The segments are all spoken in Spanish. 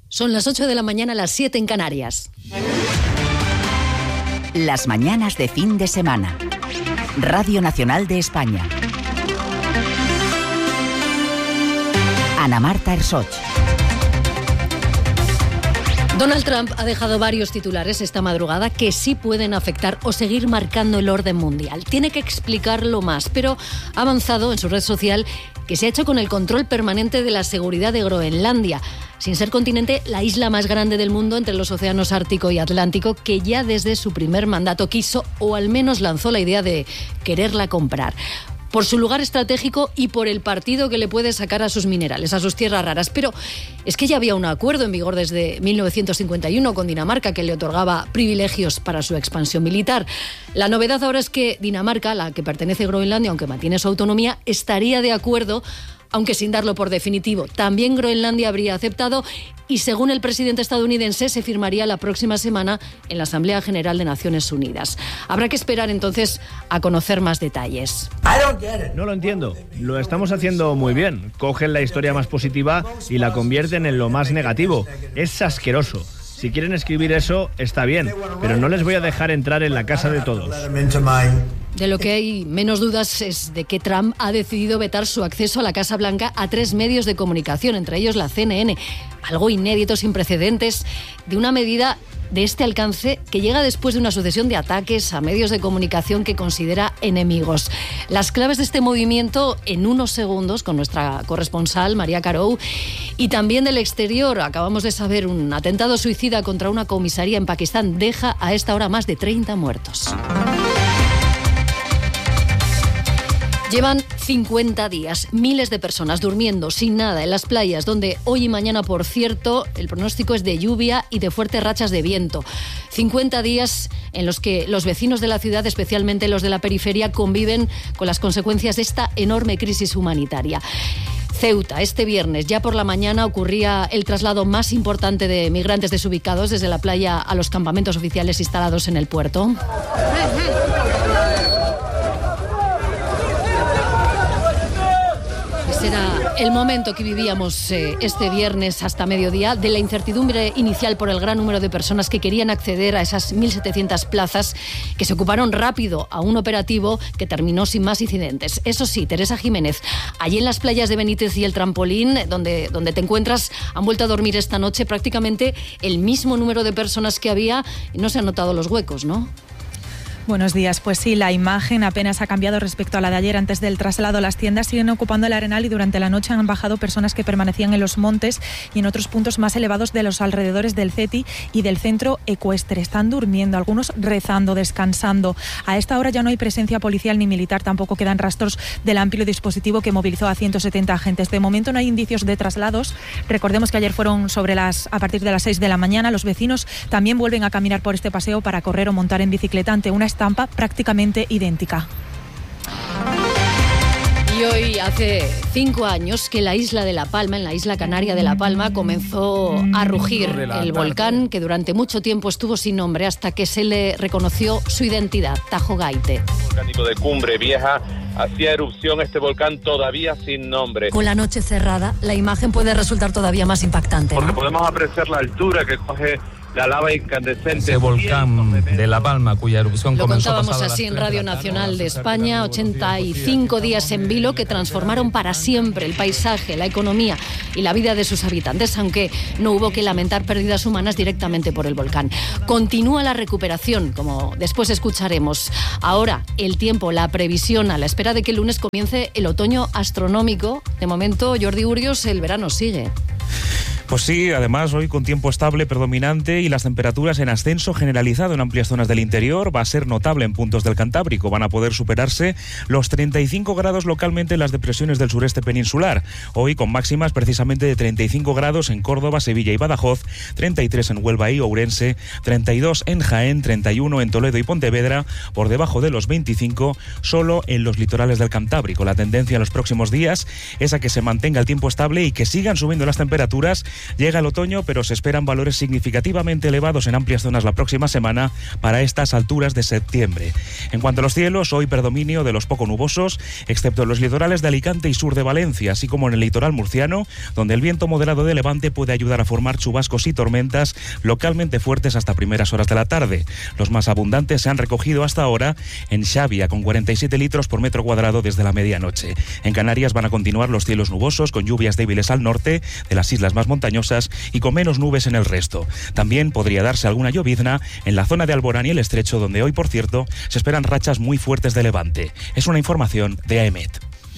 Son las 8 de la mañana, las 7 en Canarias. Las mañanas de fin de semana. Radio Nacional de España. Ana Marta Ersoch. Donald Trump ha dejado varios titulares esta madrugada que sí pueden afectar o seguir marcando el orden mundial. Tiene que explicarlo más, pero ha avanzado en su red social que se ha hecho con el control permanente de la seguridad de Groenlandia, sin ser continente, la isla más grande del mundo entre los océanos Ártico y Atlántico, que ya desde su primer mandato quiso, o al menos lanzó la idea de quererla comprar. Por su lugar estratégico y por el partido que le puede sacar a sus minerales, a sus tierras raras. Pero es que ya había un acuerdo en vigor desde 1951 con Dinamarca que le otorgaba privilegios para su expansión militar. La novedad ahora es que Dinamarca, a la que pertenece Groenlandia, aunque mantiene su autonomía, estaría de acuerdo, aunque sin darlo por definitivo. También Groenlandia habría aceptado y, según el presidente estadounidense, se firmaría la próxima semana en la Asamblea General de Naciones Unidas. Habrá que esperar entonces a conocer más detalles. No lo entiendo. Lo estamos haciendo muy bien. Cogen la historia más positiva y la convierten en lo más negativo. Es asqueroso. Si quieren escribir eso, está bien, pero no les voy a dejar entrar en la casa de todos. De lo que hay menos dudas es de que Trump ha decidido vetar su acceso a la Casa Blanca a 3 medios de comunicación, entre ellos la CNN, algo inédito, sin precedentes, de una medida de este alcance que llega después de una sucesión de ataques a medios de comunicación que considera enemigos. Las claves de este movimiento en unos segundos con nuestra corresponsal María Carou, y también del exterior. Acabamos de saber, un atentado suicida contra una comisaría en Pakistán deja a esta hora más de 30 muertos. Llevan 50 días, miles de personas durmiendo sin nada en las playas, donde hoy y mañana, por cierto, el pronóstico es de lluvia y de fuertes rachas de viento. 50 días en los que los vecinos de la ciudad, especialmente los de la periferia, conviven con las consecuencias de esta enorme crisis humanitaria. Ceuta, este viernes, ya por la mañana, ocurría el traslado más importante de migrantes desubicados desde la playa a los campamentos oficiales instalados en el puerto. Era el momento que vivíamos este viernes hasta mediodía, de la incertidumbre inicial por el gran número de personas que querían acceder a esas 1.700 plazas que se ocuparon rápido a un operativo que terminó sin más incidentes. Eso sí, Teresa Jiménez, allí en las playas de Benítez y el Trampolín, donde te encuentras, han vuelto a dormir esta noche prácticamente el mismo número de personas que había y no se han notado los huecos, ¿no? Buenos días. Pues sí, la imagen apenas ha cambiado respecto a la de ayer. Antes del traslado, las tiendas siguen ocupando el Arenal y durante la noche han bajado personas que permanecían en los montes y en otros puntos más elevados de los alrededores del CETI y del centro ecuestre. Están durmiendo, algunos rezando, descansando. A esta hora ya no hay presencia policial ni militar, tampoco quedan rastros del amplio dispositivo que movilizó a 170 agentes. De momento no hay indicios de traslados. Recordemos que ayer fueron a partir de las 6 de la mañana. Los vecinos también vuelven a caminar por este paseo para correr o montar en bicicleta ante una estampa prácticamente idéntica. Y hoy hace 5 años que la isla de La Palma, en la isla canaria de La Palma, comenzó a rugir el volcán que durante mucho tiempo estuvo sin nombre hasta que se le reconoció su identidad, Tajo Gaite. Volcánico de Cumbre Vieja, hacía erupción este volcán todavía sin nombre. Con la noche cerrada, la imagen puede resultar todavía más impactante, ¿no? Porque podemos apreciar la altura que coge la lava incandescente. Ese volcán de La Palma, cuya erupción comenzó pasada. Lo contábamos así en Radio Nacional de España, 85 días en vilo que transformaron para siempre el paisaje, la economía y la vida de sus habitantes, aunque no hubo que lamentar pérdidas humanas directamente por el volcán. Continúa la recuperación, como después escucharemos. Ahora, el tiempo, la previsión, a la espera de que el lunes comience el otoño astronómico. De momento, Jordi Urios, el verano sigue. Pues sí, además hoy con tiempo estable predominante y las temperaturas en ascenso generalizado en amplias zonas del interior. Va a ser notable en puntos del Cantábrico. Van a poder superarse los 35 grados localmente en las depresiones del sureste peninsular. Hoy con máximas precisamente de 35 grados en Córdoba, Sevilla y Badajoz, 33 en Huelva y Ourense, 32 en Jaén, 31 en Toledo y Pontevedra, por debajo de los 25 solo en los litorales del Cantábrico. La tendencia en los próximos días es a que se mantenga el tiempo estable y que sigan subiendo las temperaturas Llega el otoño, pero se esperan valores significativamente elevados en amplias zonas la próxima semana para estas alturas de septiembre. En cuanto a los cielos, hoy predominio de los poco nubosos, excepto en los litorales de Alicante y sur de Valencia, así como en el litoral murciano, donde el viento moderado de levante puede ayudar a formar chubascos y tormentas localmente fuertes hasta primeras horas de la tarde. Los más abundantes se han recogido hasta ahora en Xavia, con 47 litros por metro cuadrado desde la medianoche. En Canarias van a continuar los cielos nubosos, con lluvias débiles al norte de las islas más montañosas y con menos nubes en el resto. También podría darse alguna llovizna en la zona de Alborán y el Estrecho, donde hoy, por cierto, se esperan rachas muy fuertes de levante. Es una información de AEMET.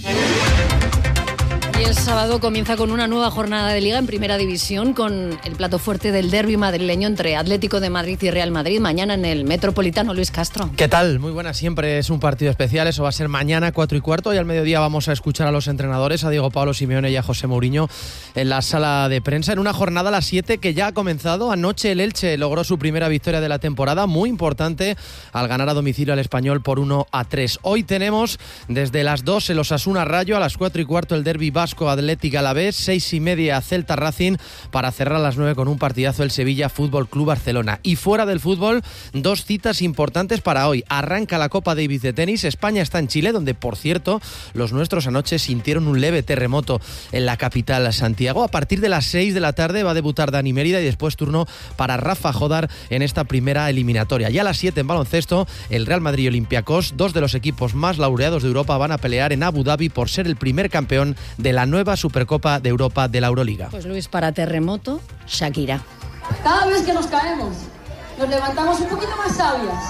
Y el sábado comienza con una nueva jornada de Liga en Primera División, con el plato fuerte del derbi madrileño entre Atlético de Madrid y Real Madrid, mañana en el Metropolitano. Luis Castro. ¿Qué tal? Muy buena, siempre es un partido especial. Eso va a ser mañana 4:15, y al mediodía vamos a escuchar a los entrenadores, a Diego Pablo Simeone y a José Mourinho en la sala de prensa, en una jornada a las 7 que ya ha comenzado. Anoche el Elche logró su primera victoria de la temporada, muy importante, al ganar a domicilio al Español por 1-3. Hoy tenemos desde las 2 el Osasuna Rayo, a las 4:15 el derbi vasco Atlético Alavés, 6:30 Celta Racing, para cerrar a las 9 con un partidazo el Sevilla Fútbol Club Barcelona. Y fuera del fútbol, dos citas importantes para hoy. Arranca la Copa Davis de tenis. España está en Chile, donde, por cierto, los nuestros anoche sintieron un leve terremoto en la capital, Santiago. A partir de las 6 de la tarde va a debutar Dani Mérida y después turno para Rafa Jodar en esta primera eliminatoria. Ya a las 7 en baloncesto, el Real Madrid y Olympiacos, dos de los equipos más laureados de Europa, van a pelear en Abu Dhabi por ser el primer campeón de la nueva Supercopa de Europa de la Euroliga. Pues Luis, para terremoto, Shakira. Cada vez que nos caemos, nos levantamos un poquito más sabias,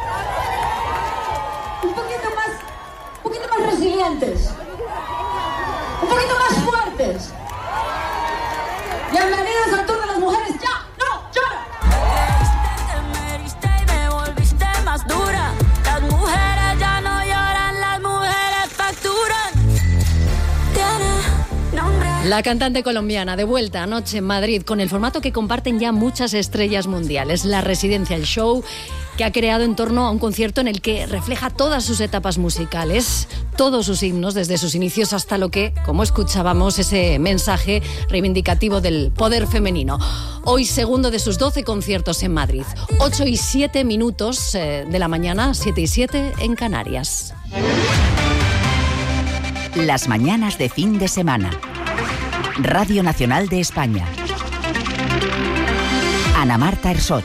un poquito más resilientes, un poquito más fuertes. Bienvenidos al Tour de las Mujeres. ¡Ya! ¡No! ¡Llora! Me heriste y me volviste más dura. Las mujeres ya no lloran, las mujeres facturan. La cantante colombiana de vuelta anoche en Madrid con el formato que comparten ya muchas estrellas mundiales, la Residencia, el show que ha creado en torno a un concierto en el que refleja todas sus etapas musicales, todos sus himnos, desde sus inicios hasta lo que, como escuchábamos, ese mensaje reivindicativo del poder femenino. Hoy, segundo de sus 12 conciertos en Madrid, 8:07 de la mañana, 7:07 en Canarias. Las mañanas de fin de semana. Radio Nacional de España. Ana Marta Ersoch.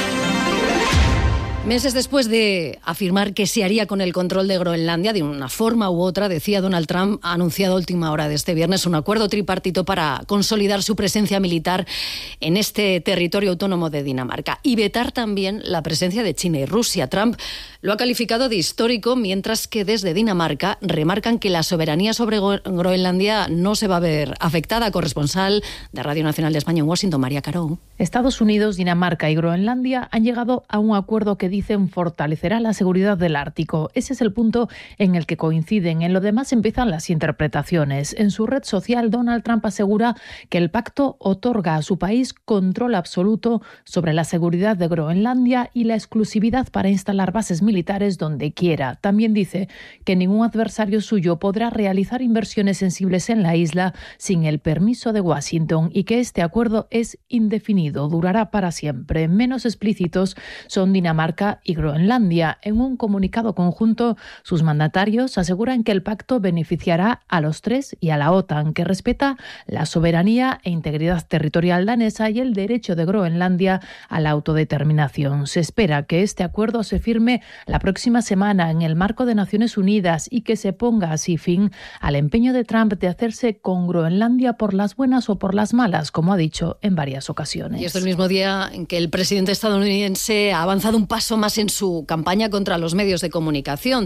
Meses después de afirmar que se haría con el control de Groenlandia, de una forma u otra, decía Donald Trump, ha anunciado a última hora de este viernes un acuerdo tripartito para consolidar su presencia militar en este territorio autónomo de Dinamarca y vetar también la presencia de China y Rusia. Trump lo ha calificado de histórico, mientras que desde Dinamarca remarcan que la soberanía sobre Groenlandia no se va a ver afectada. Corresponsal de Radio Nacional de España en Washington, María Caro. Estados Unidos, Dinamarca y Groenlandia han llegado a un acuerdo que dicen fortalecerá la seguridad del Ártico. Ese es el punto en el que coinciden. En lo demás empiezan las interpretaciones. En su red social, Donald Trump asegura que el pacto otorga a su país control absoluto sobre la seguridad de Groenlandia y la exclusividad para instalar bases militares donde quiera. También dice que ningún adversario suyo podrá realizar inversiones sensibles en la isla sin el permiso de Washington y que este acuerdo es indefinido, durará para siempre. Menos explícitos son Dinamarca y Groenlandia. En un comunicado conjunto, sus mandatarios aseguran que el pacto beneficiará a los tres y a la OTAN, que respeta la soberanía e integridad territorial danesa y el derecho de Groenlandia a la autodeterminación. Se espera que este acuerdo se firme la próxima semana en el marco de Naciones Unidas y que se ponga así fin al empeño de Trump de hacerse con Groenlandia por las buenas o por las malas, como ha didicho en varias ocasiones. Y esto el mismo día en que el presidente estadounidense ha avanzado un paso más en su campaña contra los medios de comunicación.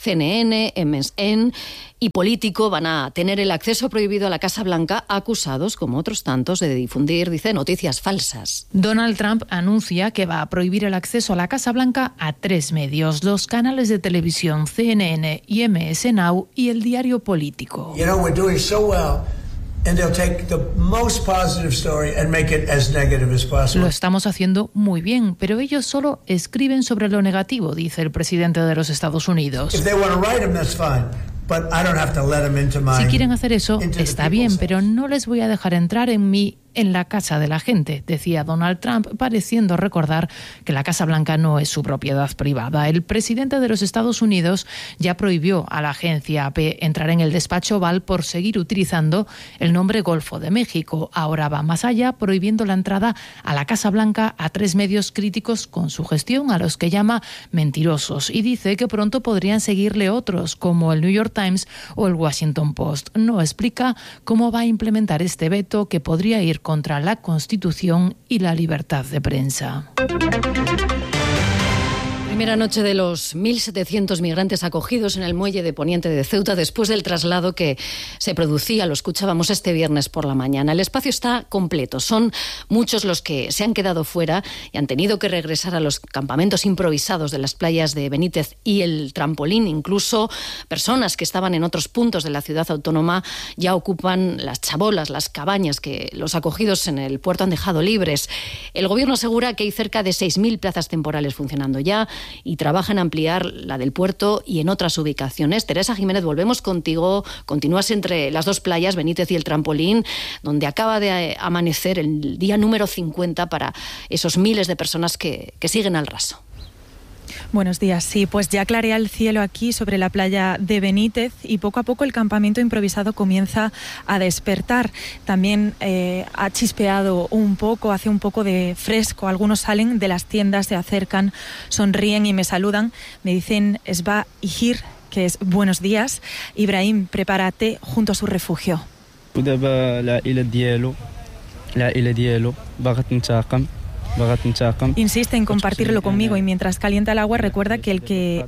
CNN, MSN y Político van a tener el acceso prohibido a la Casa Blanca, acusados, como otros tantos, de difundir, dice, noticias falsas. Donald Trump anuncia que va a prohibir el acceso a la Casa Blanca a 3 medios, los canales de televisión CNN y MS Now y el diario Político. You know, we're doing so well. And they'll take the most positive story and make it as negative as possible. Lo estamos haciendo muy bien, pero ellos solo escriben sobre lo negativo, dice el presidente de los Estados Unidos. If they want to write them, that's fine. But I don't have to let them into my... Si quieren hacer eso, está bien, pero no les voy a dejar entrar en mi en la casa de la gente, decía Donald Trump, pareciendo recordar que la Casa Blanca no es su propiedad privada. El presidente de los Estados Unidos ya prohibió a la agencia AP entrar en el despacho Oval por seguir utilizando el nombre Golfo de México. Ahora va más allá, prohibiendo la entrada a la Casa Blanca a 3 medios críticos con su gestión, a los que llama mentirosos, y dice que pronto podrían seguirle otros, como el New York Times o el Washington Post. No explica cómo va a implementar este veto, que podría ir contra la Constitución y la libertad de prensa. Primera noche de los 1.700 migrantes acogidos en el muelle de Poniente de Ceuta después del traslado que se producía, lo escuchábamos este viernes por la mañana. El espacio está completo, son muchos los que se han quedado fuera y han tenido que regresar a los campamentos improvisados de las playas de Benítez y el Trampolín. Incluso personas que estaban en otros puntos de la ciudad autónoma ya ocupan las chabolas, las cabañas que los acogidos en el puerto han dejado libres. El gobierno asegura que hay cerca de 6.000 plazas temporales funcionando ya y trabaja en ampliar la del puerto y en otras ubicaciones. Teresa Jiménez, volvemos contigo. Continúas entre las dos playas, Benítez y el Trampolín, donde acaba de amanecer el día número 50 para esos miles de personas que siguen al raso. Buenos días. Sí, pues ya clarea el cielo aquí sobre la playa de Benítez y poco a poco el campamento improvisado comienza a despertar. También ha chispeado un poco, hace un poco de fresco. Algunos salen de las tiendas, se acercan, sonríen y me saludan. Me dicen Esba Ihir, que es buenos días. Ibrahim, prepárate junto a su refugio. Insiste en compartirlo conmigo y mientras calienta el agua recuerda que el que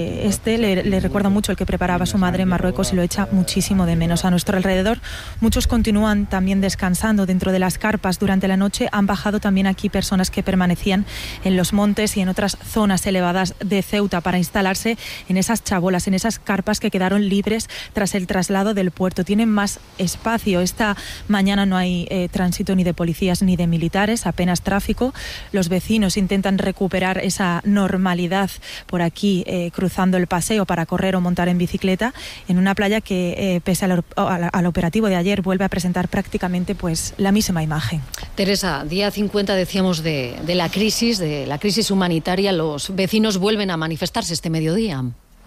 le recuerda mucho el que preparaba su madre en Marruecos y lo echa muchísimo de menos. A nuestro alrededor muchos continúan también descansando dentro de las carpas. Durante la noche han bajado también aquí personas que permanecían en los montes y en otras zonas elevadas de Ceuta para instalarse en esas chabolas, en esas carpas que quedaron libres tras el traslado del puerto. Tienen más espacio. Esta mañana no hay tránsito ni de policías ni de militares, apenas tráfico. Los vecinos intentan recuperar esa normalidad por aquí, cruzando el paseo para correr o montar en bicicleta, en una playa que, pese al operativo de ayer, vuelve a presentar prácticamente pues la misma imagen. Teresa, día 50 decíamos de la crisis humanitaria. Los vecinos vuelven a manifestarse este mediodía.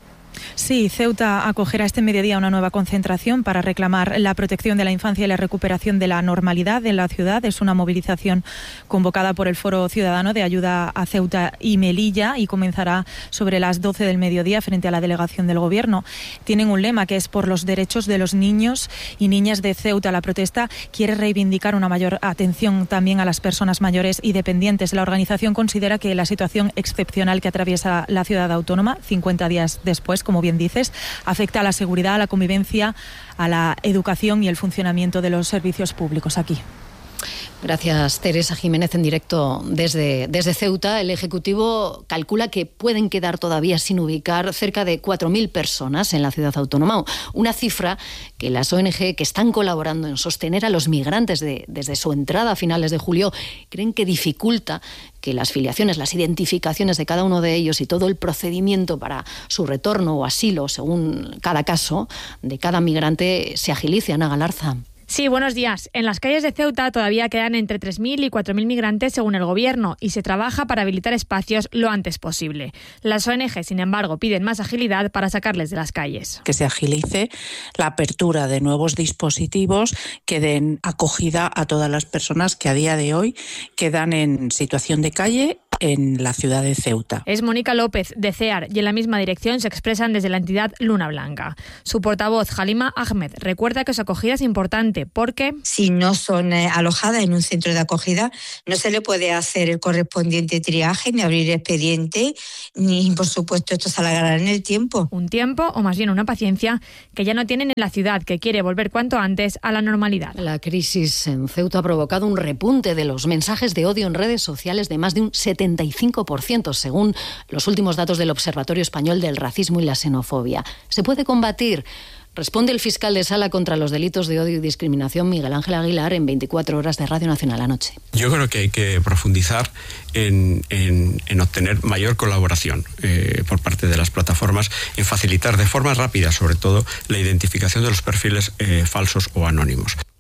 Sí, Ceuta acogerá este mediodía una nueva concentración para reclamar la protección de la infancia y la recuperación de la normalidad en la ciudad. Es una movilización convocada por el Foro Ciudadano de Ayuda a Ceuta y Melilla y comenzará sobre las 12 del mediodía frente a la delegación del Gobierno. Tienen un lema que es por los derechos de los niños y niñas de Ceuta. La protesta quiere reivindicar una mayor atención también a las personas mayores y dependientes. La organización considera que la situación excepcional que atraviesa la ciudad autónoma, 50 días después, como bien dices, afecta a la seguridad, a la convivencia, a la educación y el funcionamiento de los servicios públicos aquí. Gracias, Teresa Jiménez, en directo desde Ceuta. El Ejecutivo calcula que pueden quedar todavía sin ubicar cerca de 4.000 personas en la ciudad autónoma, una cifra que las ONG que están colaborando en sostener a los migrantes desde su entrada a finales de julio creen que dificulta que las filiaciones, las identificaciones de cada uno de ellos y todo el procedimiento para su retorno o asilo, según cada caso de cada migrante, se agilice. Ana Galarza. Sí, buenos días. En las calles de Ceuta todavía quedan entre 3.000 y 4.000 migrantes según el Gobierno y se trabaja para habilitar espacios lo antes posible. Las ONG, sin embargo, piden más agilidad para sacarles de las calles. Que se agilice la apertura de nuevos dispositivos que den acogida a todas las personas que a día de hoy quedan en situación de calle en la ciudad de Ceuta. Es Mónica López, de CEAR, y en la misma dirección se expresan desde la entidad Luna Blanca. Su portavoz, Halima Ahmed, recuerda que su acogida es importante porque si no son alojadas en un centro de acogida, no se le puede hacer el correspondiente triaje, ni abrir expediente, ni, por supuesto, esto se alargará en el tiempo. Un tiempo, o más bien una paciencia, que ya no tienen en la ciudad, que quiere volver cuanto antes a la normalidad. La crisis en Ceuta ha provocado un repunte de los mensajes de odio en redes sociales de más de un 75%, según los últimos datos del Observatorio Español del Racismo y la Xenofobia. ¿Se puede combatir? Responde el fiscal de Sala contra los delitos de odio y discriminación, Miguel Ángel Aguilar, en 24 horas de Radio Nacional anoche. Yo creo que hay que profundizar en obtener mayor colaboración por parte de las plataformas, en facilitar de forma rápida, sobre todo, la identificación de los perfiles falsos o anónimos.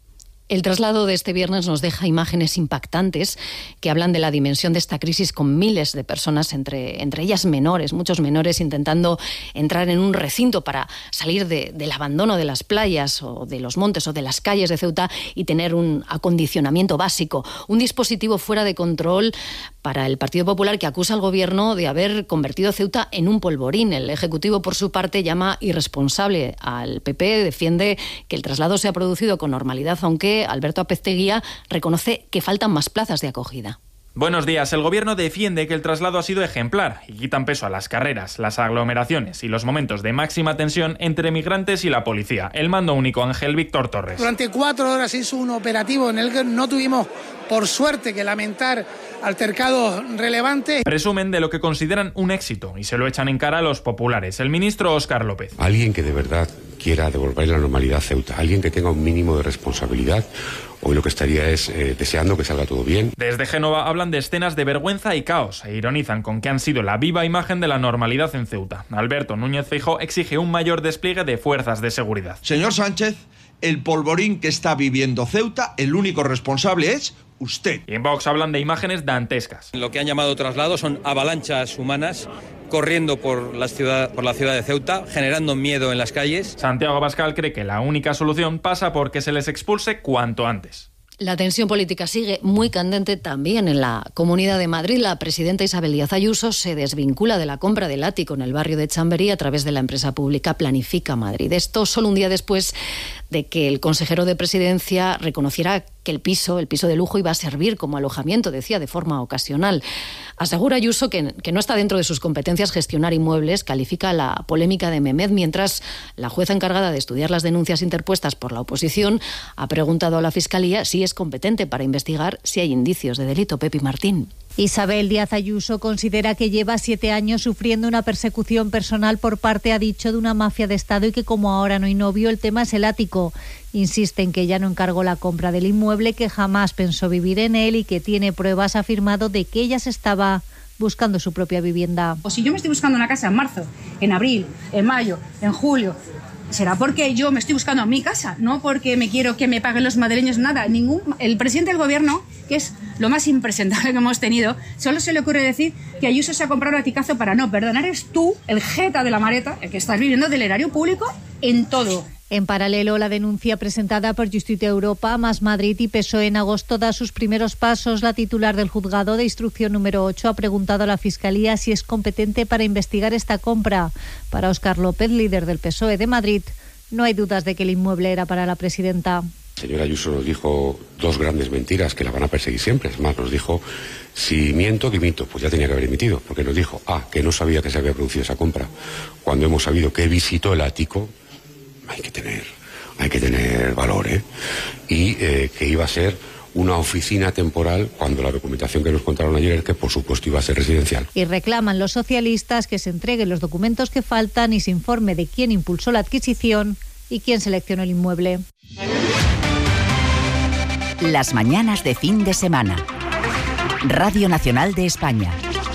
El traslado de este viernes nos deja imágenes impactantes que hablan de la dimensión de esta crisis, con miles de personas, entre ellas menores, muchos menores, intentando entrar en un recinto para salir del abandono de las playas o de los montes o de las calles de Ceuta y tener un acondicionamiento básico. Un dispositivo fuera de control para el Partido Popular, que acusa al Gobierno de haber convertido Ceuta en un polvorín. El Ejecutivo, por su parte, llama irresponsable al PP, defiende que el traslado se ha producido con normalidad, aunque Alberto Apezteguía reconoce que faltan más plazas de acogida. Buenos días. El Gobierno defiende que el traslado ha sido ejemplar y quitan peso a las carreras, las aglomeraciones y los momentos de máxima tensión entre migrantes y la policía. El mando único, Ángel Víctor Torres. Durante 4 horas hizo un operativo en el que no tuvimos, por suerte, que lamentar altercados relevantes. Presumen de lo que consideran un éxito y se lo echan en cara a los populares. El ministro Óscar López. Alguien que de verdad quiera devolver la normalidad a Ceuta, alguien que tenga un mínimo de responsabilidad, hoy lo que estaría es deseando que salga todo bien. Desde Génova hablan de escenas de vergüenza y caos e ironizan con que han sido la viva imagen de la normalidad en Ceuta. Alberto Núñez Feijóo exige un mayor despliegue de fuerzas de seguridad. Señor Sánchez, el polvorín que está viviendo Ceuta, el único responsable es usted. Y en Vox hablan de imágenes dantescas. Lo que han llamado traslado son avalanchas humanas corriendo por la ciudad de Ceuta, generando miedo en las calles. Santiago Abascal cree que la única solución pasa por que se les expulse cuanto antes. La tensión política sigue muy candente también en la Comunidad de Madrid. La presidenta Isabel Díaz Ayuso se desvincula de la compra del ático en el barrio de Chamberí a través de la empresa pública Planifica Madrid. Esto solo un día después de que el consejero de Presidencia reconociera que el piso de lujo iba a servir como alojamiento, decía, de forma ocasional. Asegura Ayuso que no está dentro de sus competencias gestionar inmuebles, califica la polémica de Mehmet, mientras la jueza encargada de estudiar las denuncias interpuestas por la oposición ha preguntado a la Fiscalía si es competente para investigar si hay indicios de delito. Pepi Martín. Isabel Díaz Ayuso considera que lleva 7 años sufriendo una persecución personal por parte, ha dicho, de una mafia de Estado y que como ahora no hay novio, el tema es el ático. Insiste en que ella no encargó la compra del inmueble, que jamás pensó vivir en él y que tiene pruebas, ha afirmado, de que ella se estaba buscando su propia vivienda. O si yo me estoy buscando una casa en marzo, en abril, en mayo, en julio, será porque yo me estoy buscando mi casa, no porque me quiero que me paguen los madrileños nada. El presidente del Gobierno, que es lo más impresentable que hemos tenido, solo se le ocurre decir que Ayuso se ha comprado un aticazo para no perdonar. Eres tú, el jeta de la maleta, el que estás viviendo del erario público en todo. En paralelo, la denuncia presentada por Justicia Europa, Más Madrid y PSOE en agosto da sus primeros pasos. La titular del juzgado de instrucción número 8 ha preguntado a la Fiscalía si es competente para investigar esta compra. Para Óscar López, líder del PSOE de Madrid, no hay dudas de que el inmueble era para la presidenta. Señora Ayuso nos dijo 2 grandes mentiras que la van a perseguir siempre. Es más, nos dijo, si miento, dimito. Pues ya tenía que haber dimitido, porque nos dijo, que no sabía que se había producido esa compra. Cuando hemos sabido que visitó el ático, hay que tener valor, y que iba a ser una oficina temporal, cuando la documentación que nos contaron ayer es que por supuesto iba a ser residencial. Y reclaman los socialistas que se entreguen los documentos que faltan y se informe de quién impulsó la adquisición y quién seleccionó el inmueble. Las mañanas de fin de semana. Radio Nacional de España.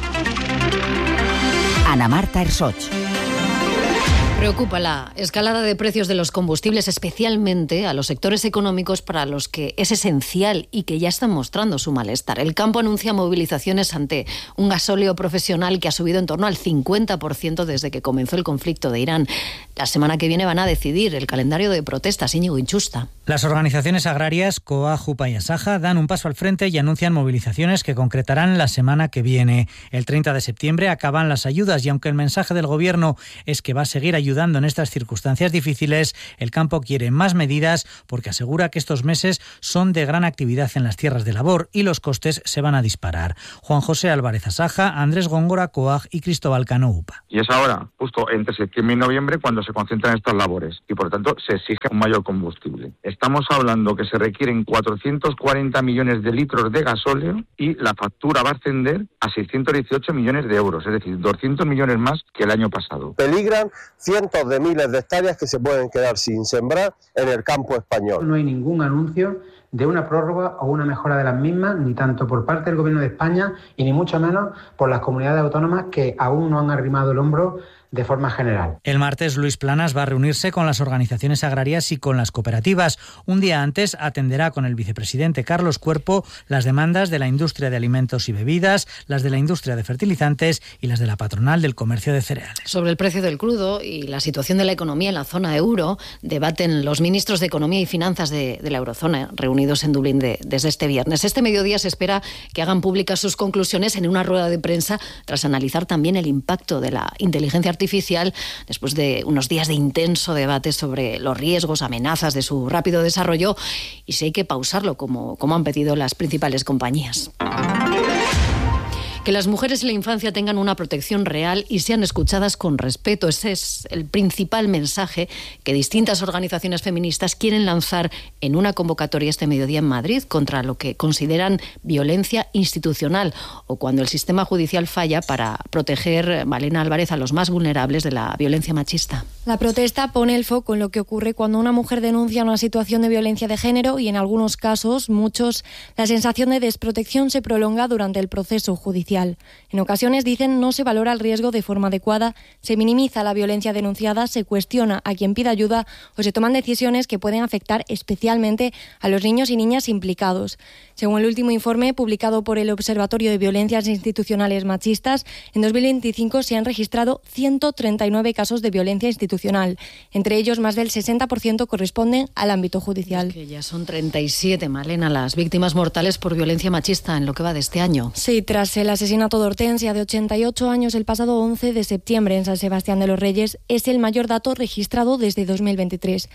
Ana Marta Ersoch. Preocupa la escalada de precios de los combustibles, especialmente a los sectores económicos para los que es esencial y que ya están mostrando su malestar. El campo anuncia movilizaciones ante un gasóleo profesional que ha subido en torno al 50% desde que comenzó el conflicto de Irán. La semana que viene van a decidir el calendario de protestas. Íñigo Inchusta. Las organizaciones agrarias COA, JUPA y ASAJA dan un paso al frente y anuncian movilizaciones que concretarán la semana que viene. El 30 de septiembre acaban las ayudas y aunque el mensaje del Gobierno es que va a seguir ayudando en estas circunstancias difíciles, el campo quiere más medidas porque asegura que estos meses son de gran actividad en las tierras de labor y los costes se van a disparar. Juan José Álvarez Asaja, Andrés Góngora COAG y Cristóbal Cano UPA. Y es ahora, justo entre septiembre y noviembre, cuando se concentran estas labores y por lo tanto se exige un mayor combustible. Estamos hablando que se requieren 440 millones de litros de gasóleo y la factura va a ascender a 618 millones de euros, es decir, 200 millones más que el año pasado. Peligran cientos de miles de hectáreas que se pueden quedar sin sembrar en el campo español. No hay ningún anuncio de una prórroga o una mejora de las mismas, ni tanto por parte del Gobierno de España y ni mucho menos por las comunidades autónomas que aún no han arrimado el hombro de forma general. El martes Luis Planas va a reunirse con las organizaciones agrarias y con las cooperativas. Un día antes atenderá con el vicepresidente Carlos Cuerpo las demandas de la industria de alimentos y bebidas, las de la industria de fertilizantes y las de la patronal del comercio de cereales. Sobre el precio del crudo y la situación de la economía en la zona euro, debaten los ministros de Economía y Finanzas de la eurozona, reunidos en Dublín desde este viernes. Este mediodía se espera que hagan públicas sus conclusiones en una rueda de prensa, tras analizar también el impacto de la inteligencia artificial después de unos días de intenso debate sobre los riesgos, amenazas de su rápido desarrollo y si hay que pausarlo, como han pedido las principales compañías. Que las mujeres y la infancia tengan una protección real y sean escuchadas con respeto. Ese es el principal mensaje que distintas organizaciones feministas quieren lanzar en una convocatoria este mediodía en Madrid contra lo que consideran violencia institucional o cuando el sistema judicial falla para proteger, Malena Álvarez, a los más vulnerables de la violencia machista. La protesta pone el foco en lo que ocurre cuando una mujer denuncia una situación de violencia de género y en algunos casos, muchos, la sensación de desprotección se prolonga durante el proceso judicial. En ocasiones, dicen, no se valora el riesgo de forma adecuada, se minimiza la violencia denunciada, se cuestiona a quien pide ayuda o se toman decisiones que pueden afectar especialmente a los niños y niñas implicados. Según el último informe publicado por el Observatorio de Violencias Institucionales Machistas, en 2025 se han registrado 139 casos de violencia institucional. Entre ellos, más del 60% corresponden al ámbito judicial. Es que ya son 37, Malena, las víctimas mortales por violencia machista en lo que va de este año. Sí, tras el asesinato de Hortensia, de 88 años, el pasado 11 de septiembre en San Sebastián de los Reyes, es el mayor dato registrado desde 2023,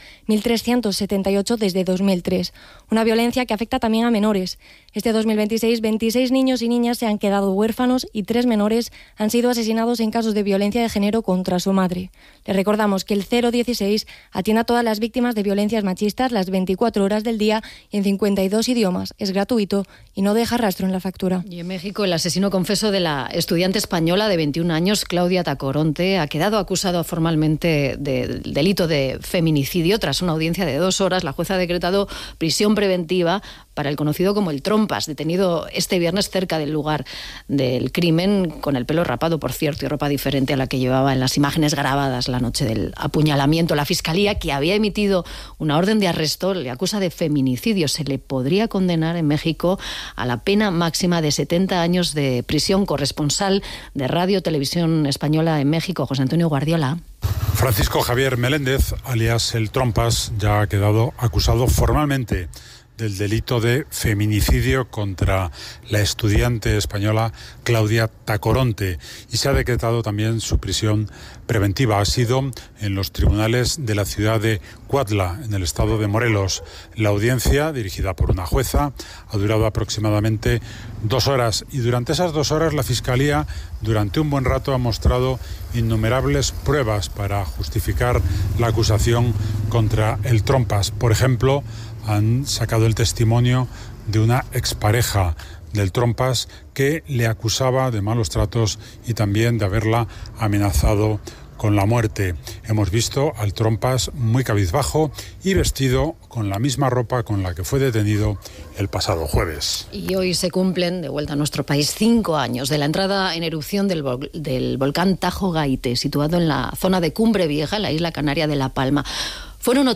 1.378 desde 2003. Una violencia que afecta también a menores. Este 2026, 26 niños y niñas se han quedado huérfanos y 3 menores han sido asesinados en casos de violencia de género contra su madre. Les recordamos que el 016 atiende a todas las víctimas de violencias machistas las 24 horas del día y en 52 idiomas. Es gratuito y no deja rastro en la factura. Y en México, el asesino confeso de la estudiante española de 21 años, Claudia Tacoronte, ha quedado acusado formalmente del delito de feminicidio. Tras una audiencia de 2 horas, la jueza ha decretado prisión preventiva para el conocido como el Trompas, detenido este viernes cerca del lugar del crimen, con el pelo rapado, por cierto, y ropa diferente a la que llevaba en las imágenes grabadas la noche del apuñalamiento. La Fiscalía, que había emitido una orden de arresto, le acusa de feminicidio. Se le podría condenar en México a la pena máxima de 70 años de prisión. Corresponsal de Radio Televisión Española en México, José Antonio Guardiola. Francisco Javier Meléndez, alias el Trompas, ya ha quedado acusado formalmente del delito de feminicidio contra la estudiante española Claudia Tacoronte y se ha decretado también su prisión preventiva. Ha sido en los tribunales de la ciudad de Cuautla, en el estado de Morelos. La audiencia, dirigida por una jueza, ha durado aproximadamente 2 horas y durante esas 2 horas la Fiscalía, durante un buen rato, ha mostrado innumerables pruebas para justificar la acusación contra el Trompas. Por ejemplo, han sacado el testimonio de una expareja del Trompas que le acusaba de malos tratos y también de haberla amenazado con la muerte. Hemos visto al Trompas muy cabizbajo y vestido con la misma ropa con la que fue detenido el pasado jueves. Y hoy se cumplen, de vuelta a nuestro país, 5 años de la entrada en erupción del volcán Tajo Gaite, situado en la zona de Cumbre Vieja, la isla canaria de La Palma. Fueron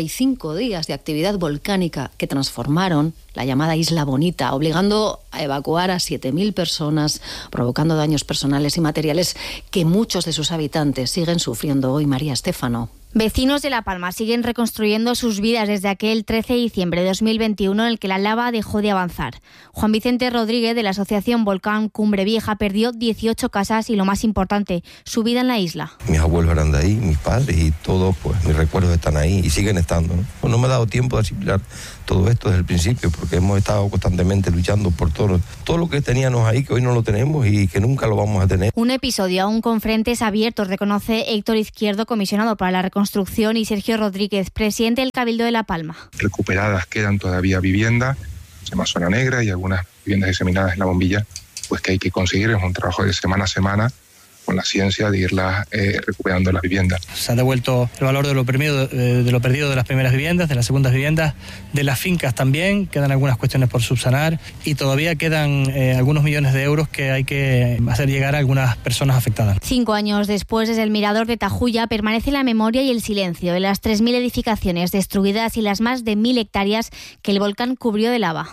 85 días de actividad volcánica que transformaron la llamada Isla Bonita, obligando a evacuar a 7.000 personas, provocando daños personales y materiales que muchos de sus habitantes siguen sufriendo hoy. María Estéfano. Vecinos de La Palma siguen reconstruyendo sus vidas desde aquel 13 de diciembre de 2021 en el que la lava dejó de avanzar. Juan Vicente Rodríguez, de la asociación Volcán Cumbre Vieja, perdió 18 casas y, lo más importante, su vida en la isla. Mis abuelos eran de ahí, mis padres y todos, pues mis recuerdos están ahí y siguen estando, ¿no? Pues no me ha dado tiempo de asimilar todo esto desde el principio porque hemos estado constantemente luchando por todo lo que teníamos ahí, que hoy no lo tenemos y que nunca lo vamos a tener. Un episodio aún con frentes abiertos, reconoce Héctor Izquierdo, comisionado para la reconstrucción, y Sergio Rodríguez, presidente del Cabildo de La Palma. Recuperadas quedan todavía viviendas, se llama Zona Negra, y algunas viviendas diseminadas en la bombilla, pues que hay que conseguir, es un trabajo de semana a semana, con la ciencia de irla recuperando las viviendas. Se ha devuelto el valor de lo perdido de las primeras viviendas, de las segundas viviendas, de las fincas también. Quedan algunas cuestiones por subsanar y todavía quedan algunos millones de euros que hay que hacer llegar a algunas personas afectadas. 5 años después, desde el mirador de Tajuya permanece la memoria y el silencio de las 3.000 edificaciones destruidas y las más de 1.000 hectáreas que el volcán cubrió de lava.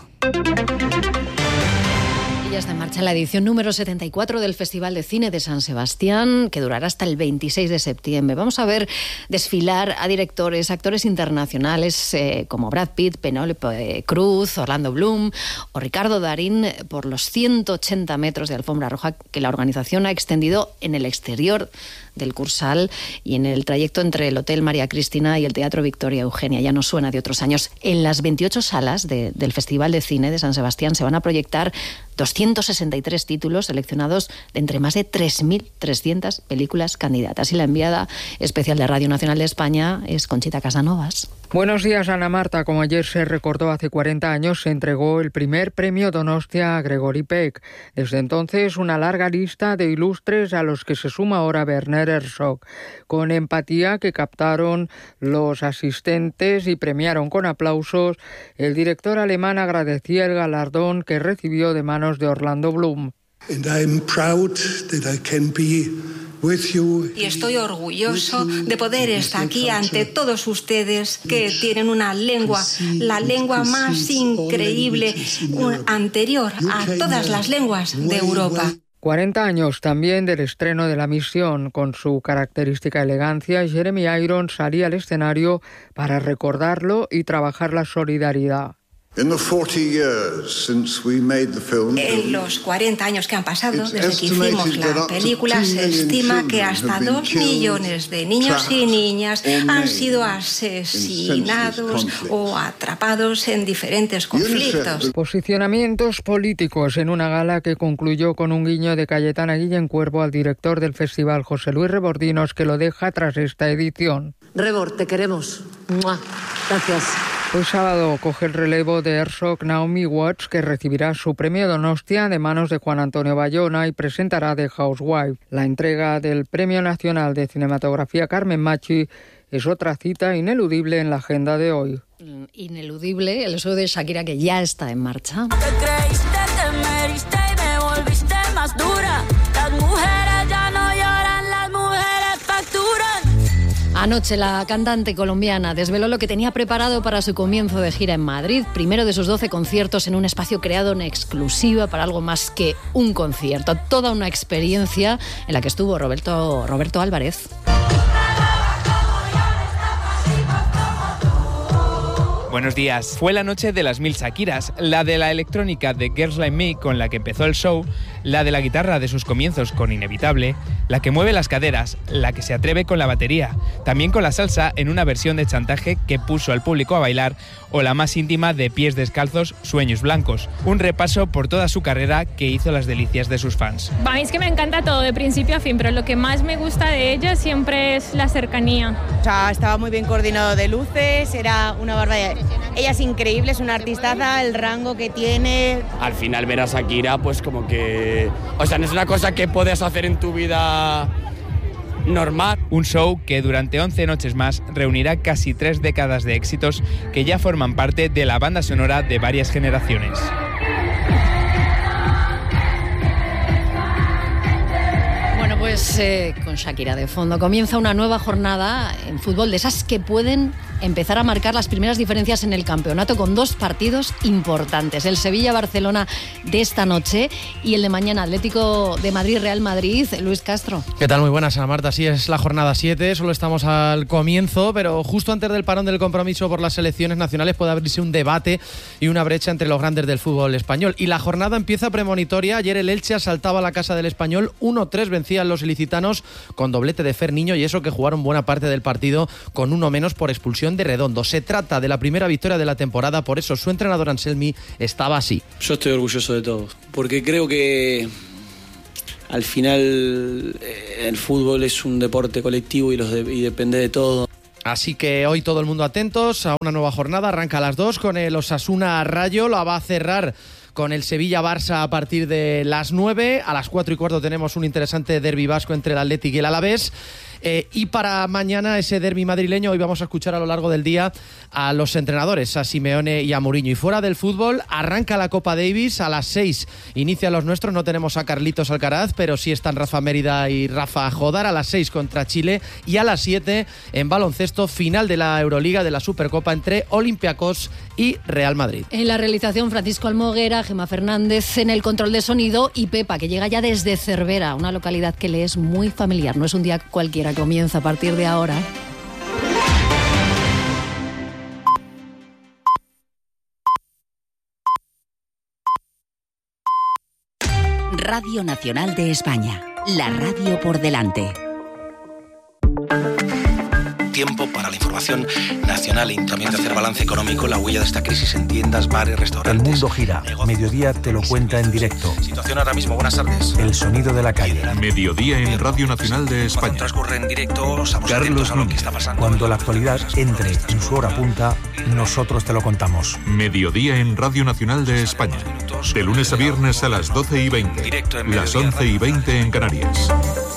Y ya está en marcha la edición número 74 del Festival de Cine de San Sebastián, que durará hasta el 26 de septiembre. Vamos a ver desfilar a directores, actores internacionales como Brad Pitt, Penélope Cruz, Orlando Bloom o Ricardo Darín por los 180 metros de alfombra roja que la organización ha extendido en el exterior del Cursal y en el trayecto entre el Hotel María Cristina y el Teatro Victoria Eugenia. Ya no suena de otros años. En las 28 salas del Festival de Cine de San Sebastián se van a proyectar 263 títulos seleccionados de entre más de 3.300 películas candidatas. Y la enviada especial de Radio Nacional de España es Conchita Casanovas. Buenos días, Ana Marta. Como ayer se recordó, hace 40 años se entregó el primer premio Donostia a Gregory Peck. Desde entonces, una larga lista de ilustres a los que se suma ahora Werner Herzog. Con empatía que captaron los asistentes y premiaron con aplausos, el director alemán agradecía el galardón que recibió de manos de Orlando Bloom. Y estoy orgulloso de poder estar aquí ante todos ustedes que tienen una lengua, la lengua más increíble, anterior a todas las lenguas de Europa. 40 años también del estreno de La Misión. Con su característica elegancia, Jeremy Irons salía al escenario para recordarlo y trabajar la solidaridad. En los 40 años que han pasado desde que hicimos la película, se estima que hasta 2 millones de niños y niñas han sido asesinados o atrapados en diferentes conflictos. Posicionamientos políticos en una gala que concluyó con un guiño de Cayetana Guillén Cuervo al director del festival, José Luis Rebordinos, que lo deja tras esta edición. Rebord, te queremos. ¡Mua! Gracias. Hoy sábado coge el relevo de Herzog Naomi Watts, que recibirá su premio Donostia de manos de Juan Antonio Bayona y presentará The Housewife. La entrega del Premio Nacional de Cinematografía Carmen Machi es otra cita ineludible en la agenda de hoy. Ineludible el show de Shakira, que ya está en marcha. Te creíste, te meriste y me volviste más dura. Las mujeres ya no lloran, las mujeres facturan. Anoche la cantante colombiana desveló lo que tenía preparado para su comienzo de gira en Madrid, primero de sus 12 conciertos en un espacio creado en exclusiva para algo más que un concierto, toda una experiencia en la que estuvo Roberto Álvarez. Buenos días. Fue la noche de las 1000 Shakiras, la de la electrónica de Girls Like Me, con la que empezó el show, la de la guitarra de sus comienzos con Inevitable, la que mueve las caderas, la que se atreve con la batería, también con la salsa en una versión de Chantaje que puso al público a bailar, o la más íntima de Pies Descalzos, Sueños Blancos, un repaso por toda su carrera que hizo las delicias de sus fans. A mí es que me encanta todo de principio a fin, pero lo que más me gusta de ella siempre es la cercanía. O sea, estaba muy bien coordinado de luces, era una barbaridad. Ella es increíble, es una artistaza, el rango que tiene. Al final ver a Shakira, pues como que... O sea, no es una cosa que puedes hacer en tu vida normal. Un show que durante 11 noches más reunirá casi 3 décadas de éxitos que ya forman parte de la banda sonora de varias generaciones. Pues con Shakira de fondo comienza una nueva jornada en fútbol, de esas que pueden empezar a marcar las primeras diferencias en el campeonato, con 2 partidos importantes: el Sevilla-Barcelona de esta noche y el de mañana, Atlético de Madrid-Real Madrid. Luis Castro. ¿Qué tal? Muy buenas, Ana Marta. Sí, es la jornada 7, solo estamos al comienzo, pero justo antes del parón del compromiso por las selecciones nacionales puede abrirse un debate y una brecha entre los grandes del fútbol español. Y la jornada empieza premonitoria. Ayer el Elche asaltaba la casa del Español, 1-3 vencían los ilicitanos con doblete de Fer Niño, y eso que jugaron buena parte del partido con uno menos por expulsión de Redondo. Se trata de la primera victoria de la temporada, por eso su entrenador Anselmi estaba así. Yo estoy orgulloso de todos, porque creo que al final el fútbol es un deporte colectivo y depende de todo. Así que hoy todo el mundo atentos a una nueva jornada. Arranca a las 2 con el Osasuna Rayo, la va a cerrar con el Sevilla-Barça a partir de las 9. A las 4:15 tenemos un interesante derbi vasco entre el Athletic y el Alavés. Y para mañana ese derbi madrileño, hoy vamos a escuchar a lo largo del día a los entrenadores, a Simeone y a Mourinho. Y fuera del fútbol, arranca la Copa Davis, a las 6 inician los nuestros, no tenemos a Carlitos Alcaraz, pero sí están Rafa Mérida y Rafa Jodar, a las 6 contra Chile, y a las 7 en baloncesto, final de la Euroliga, de la Supercopa entre Olympiacos y Real Madrid. En la realización, Francisco Almoguera, Gemma Fernández en el control de sonido y Pepa, que llega ya desde Cervera, una localidad que le es muy familiar. No es un día cualquiera, comienza a partir de ahora. Radio Nacional de España, la radio por delante. Tiempo para la información nacional y también de hacer balance económico, la huella de esta crisis en tiendas, bares, restaurantes. El mundo gira. Mediodía te lo cuenta en directo. Situación ahora mismo, buenas tardes. El sonido de la calle. Mediodía en Radio Nacional de España. Cuando transcurre en directo, estamos atentos a lo que está pasando. Cuando la actualidad entre en su hora punta, nosotros te lo contamos. Mediodía en Radio Nacional de España. De lunes a viernes a las 12:20. Directo en las 11:20 en Canarias.